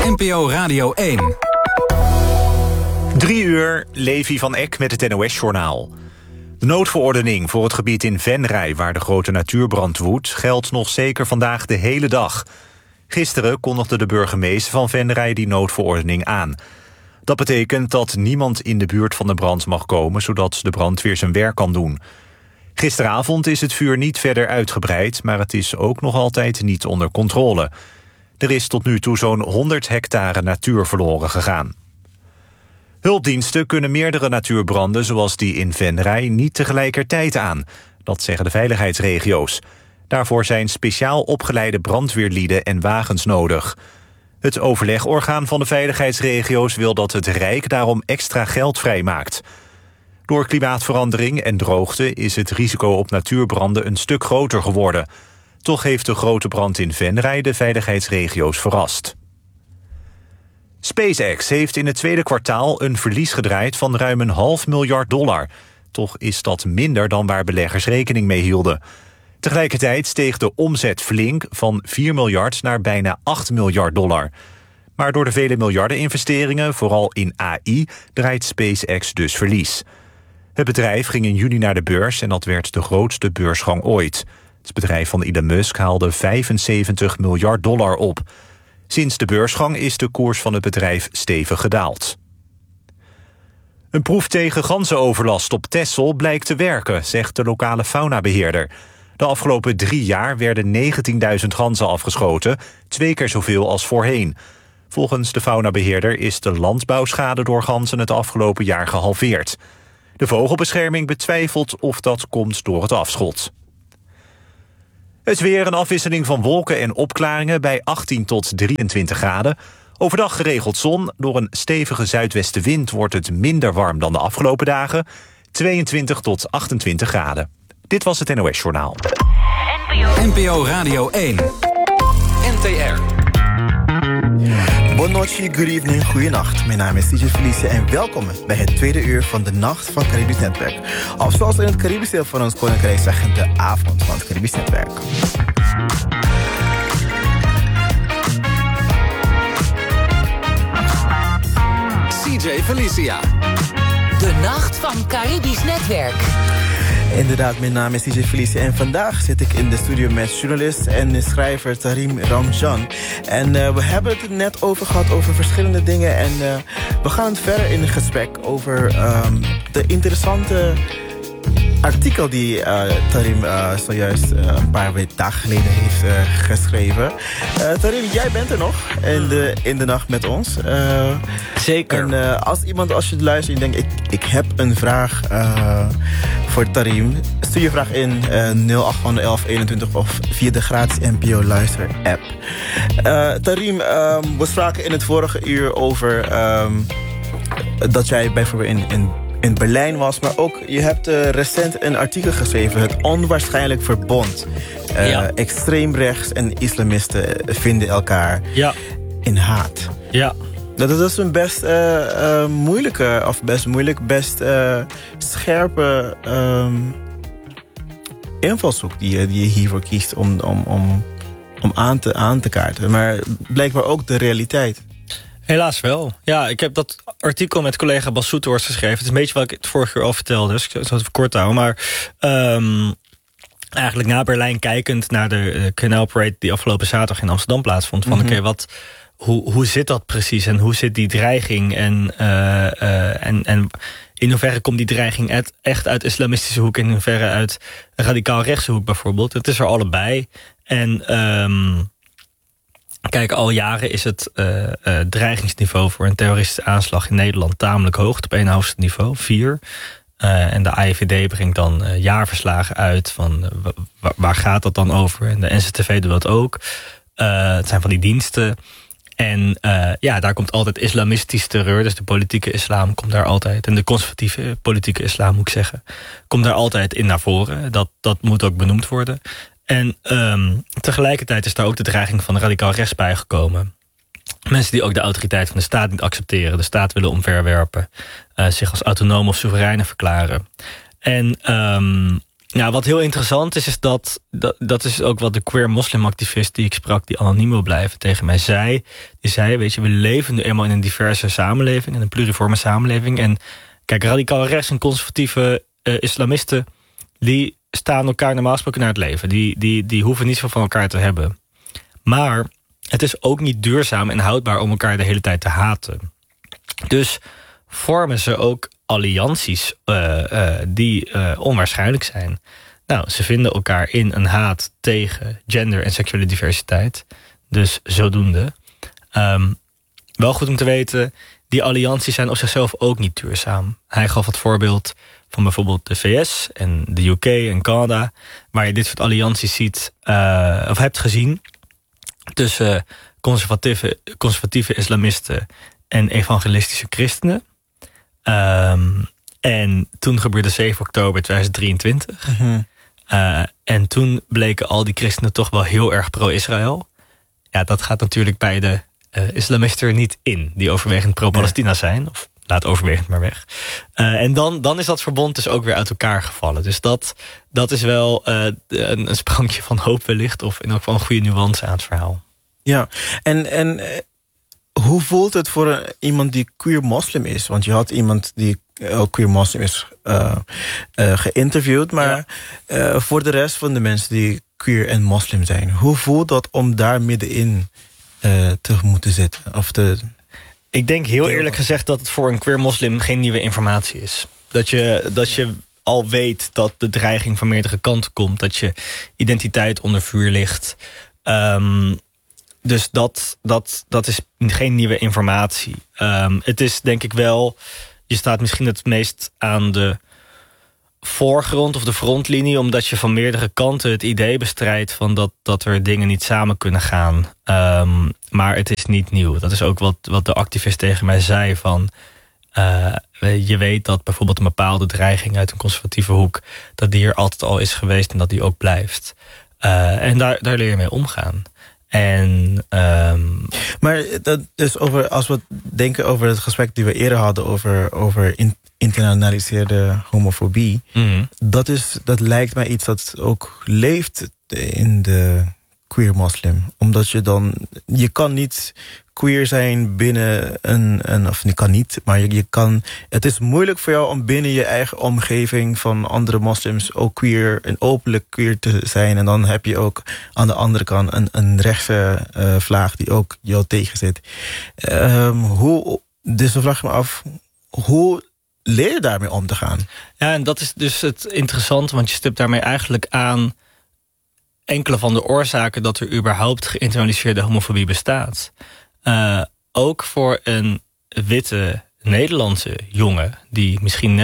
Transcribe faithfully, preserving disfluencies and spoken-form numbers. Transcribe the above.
N P O Radio één. Drie uur, Levi van Eck met het N O S-journaal. De noodverordening voor het gebied in Venray, waar de grote natuurbrand woedt, geldt nog zeker vandaag de hele dag. Gisteren kondigde de burgemeester van Venray die noodverordening aan. Dat betekent dat niemand in de buurt van de brand mag komen, zodat de brandweer zijn werk kan doen. Gisteravond is het vuur niet verder uitgebreid, maar het is ook nog altijd niet onder controle. Er is tot nu toe zo'n honderd hectare natuur verloren gegaan. Hulpdiensten kunnen meerdere natuurbranden zoals die in Venray niet tegelijkertijd aan. Dat zeggen de veiligheidsregio's. Daarvoor zijn speciaal opgeleide brandweerlieden en wagens nodig. Het overlegorgaan van de veiligheidsregio's wil dat het Rijk daarom extra geld vrijmaakt. Door klimaatverandering en droogte is het risico op natuurbranden een stuk groter geworden. Toch heeft de grote brand in Venray de veiligheidsregio's verrast. SpaceX heeft in het tweede kwartaal een verlies gedraaid van ruim een half miljard dollar. Toch is dat minder dan waar beleggers rekening mee hielden. Tegelijkertijd steeg de omzet flink van vier miljard naar bijna acht miljard dollar. Maar door de vele miljarden investeringen, vooral in A I, draait SpaceX dus verlies. Het bedrijf ging in juni naar de beurs en dat werd de grootste beursgang ooit. Het bedrijf van Elon Musk haalde vijfenzeventig miljard dollar op. Sinds de beursgang is de koers van het bedrijf stevig gedaald. Een proef tegen ganzenoverlast op Texel blijkt te werken, zegt de lokale faunabeheerder. De afgelopen drie jaar werden negentienduizend ganzen afgeschoten, twee keer zoveel als voorheen. Volgens de faunabeheerder is de landbouwschade door ganzen het afgelopen jaar gehalveerd. De vogelbescherming betwijfelt of dat komt door het afschot. Het weer, een afwisseling van wolken en opklaringen bij achttien tot drieëntwintig graden. Overdag geregeld zon. Door een stevige zuidwestenwind wordt het minder warm dan de afgelopen dagen. tweeëntwintig tot achtentwintig graden. Dit was het N O S-journaal. N P O Radio één. N T R. Buonanotte, good evening, goeienacht. Mijn naam is D J Felicia en welkom bij het tweede uur van de Nacht van Caribisch Netwerk. Of zoals we in het Caribisch deel van ons koninkrijk zeggen, de avond van het Caribisch Netwerk. D J Felicia. De Nacht van Caribisch Netwerk. Inderdaad, mijn naam is D J Felicia en vandaag zit ik in de studio met journalist en schrijver Tarim Ramjan. En uh, we hebben het er net over gehad, over verschillende dingen. En uh, we gaan verder in het gesprek over um, de interessante artikel die uh, Tarim uh, zojuist uh, een paar dagen geleden heeft uh, geschreven. Uh, Tarim, jij bent er nog in de, in de nacht met ons. Uh, Zeker. En uh, als iemand, als je luistert en denkt, ik, ik heb een vraag uh, voor Tarim, stuur je vraag in uh, nul acht honderd elf eenentwintig of via de gratis N P O Luister app. Uh, Tarim, um, we spraken in het vorige uur over um, dat jij bijvoorbeeld in, in in Berlijn was, maar ook je hebt uh, recent een artikel geschreven, het onwaarschijnlijk verbond. Uh, ja. Extreem rechts en islamisten vinden elkaar ja. in haat. Ja. Dat is een best uh, uh, moeilijke, of best moeilijk, best uh, scherpe um, invalshoek die je, die je hiervoor kiest om, om, om, om aan, te, aan te kaarten. Maar blijkbaar ook de realiteit. Helaas wel. Ja, ik heb dat artikel met collega Bas Soeterhorst geschreven. Het is een beetje wat ik het vorige keer al vertelde, dus ik zal het even kort houden. Maar um, eigenlijk na Berlijn kijkend naar de uh, Canal Parade die afgelopen zaterdag in Amsterdam plaatsvond. Van mm-hmm. oké, okay, wat, hoe, hoe zit dat precies en hoe zit die dreiging en, uh, uh, en, en in hoeverre komt die dreiging uit, echt uit islamistische hoek en in hoeverre uit radicaal rechtse hoek bijvoorbeeld. Het is er allebei. En um, kijk, al jaren is het uh, uh, dreigingsniveau voor een terroristische aanslag in Nederland tamelijk hoog. Op één hoogste niveau, vier. Uh, en de A I V D brengt dan uh, jaarverslagen uit van uh, w- waar gaat dat dan over? En de N C T V doet dat ook. Uh, het zijn van die diensten. En uh, ja, daar komt altijd islamistisch terreur. Dus de politieke islam komt daar altijd. En de conservatieve politieke islam, moet ik zeggen, komt daar altijd in naar voren. Dat, dat moet ook benoemd worden. En um, tegelijkertijd is daar ook de dreiging van radicaal rechts bijgekomen. Mensen die ook de autoriteit van de staat niet accepteren, de staat willen omverwerpen, uh, zich als autonoom of soevereine verklaren. En um, Ja, wat heel interessant is, is dat, dat... dat is ook wat de queer moslimactivist die ik sprak, die anoniem wil blijven, tegen mij zei. Die zei, weet je, we leven nu eenmaal in een diverse samenleving, in een pluriforme samenleving. En kijk, radicaal rechts en conservatieve uh, islamisten, die staan elkaar normaal gesproken naar het leven. Die, die, die hoeven niet zoveel van elkaar te hebben. Maar het is ook niet duurzaam en houdbaar om elkaar de hele tijd te haten. Dus vormen ze ook allianties uh, uh, die uh, onwaarschijnlijk zijn. Nou, ze vinden elkaar in een haat tegen gender en seksuele diversiteit. Dus zodoende. Um, wel goed om te weten, die allianties zijn op zichzelf ook niet duurzaam. Hij gaf het voorbeeld van bijvoorbeeld de V S en de U K en Canada, waar je dit soort allianties ziet, uh, of hebt gezien, tussen conservatieve, conservatieve islamisten en evangelistische christenen. Um, en toen gebeurde zeven oktober tweeduizend drieëntwintig. Mm-hmm. Uh, en toen bleken al die christenen toch wel heel erg pro-Israël. Ja, dat gaat natuurlijk bij de uh, islamisten er niet in, die overwegend pro-Palestina zijn. Of laat overwegend maar weg. Uh, en dan, dan is dat verbond dus ook weer uit elkaar gevallen. Dus dat, dat is wel uh, een, een sprankje van hoop wellicht, of in elk geval een goede nuance aan het verhaal. Ja, en... en hoe voelt het voor een, iemand die queer moslim is? Want je had iemand die ook queer moslim is uh, uh, geïnterviewd. Maar ja. uh, voor de rest van de mensen die queer en moslim zijn, hoe voelt dat om daar middenin uh, te moeten zitten? Of te... Ik denk heel eerlijk gezegd dat het voor een queer moslim geen nieuwe informatie is. Dat je, dat je al weet dat de dreiging van meerdere kanten komt. Dat je identiteit onder vuur ligt. Um, Dus dat, dat, dat is geen nieuwe informatie. Um, het is denk ik wel, je staat misschien het meest aan de voorgrond of de frontlinie, omdat je van meerdere kanten het idee bestrijdt van dat, dat er dingen niet samen kunnen gaan. Um, maar het is niet nieuw. Dat is ook wat, wat de activist tegen mij zei. Van, uh, je weet dat bijvoorbeeld een bepaalde dreiging uit een conservatieve hoek, dat die er altijd al is geweest en dat die ook blijft. Uh, en daar, daar leer je mee omgaan. En, um... Maar dat is over, als we denken over het gesprek die we eerder hadden over, over in, internaliseerde homofobie, mm-hmm. dat, is, dat lijkt mij iets dat ook leeft in de queer moslim. Omdat je dan, je kan niet queer zijn binnen een, een of je kan niet, maar je, je kan, het is moeilijk voor jou om binnen je eigen omgeving van andere moslims ook queer en openlijk queer te zijn. En dan heb je ook aan de andere kant een, een rechtse uh, vlaag die ook jou tegenzit. Um, hoe, dus dan vraag ik me af, hoe leer je daarmee om te gaan? Ja, en dat is dus het interessante, want je stipt daarmee eigenlijk aan enkele van de oorzaken dat er überhaupt geïnternaliseerde homofobie bestaat. Uh, ook voor een witte Nederlandse jongen die misschien net